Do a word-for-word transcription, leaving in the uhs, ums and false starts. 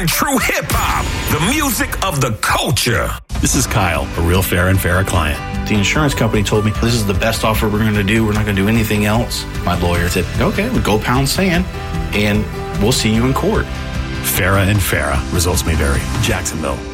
True hip hop, the music of the culture. This is Kyle, a real Farrah and Farrah client. The insurance company told me this is the best offer we're going to do. We're not going to do anything else. My lawyer said, okay, well, go pound sand and we'll see you in court. Farrah and Farrah. Results may vary. Jacksonville.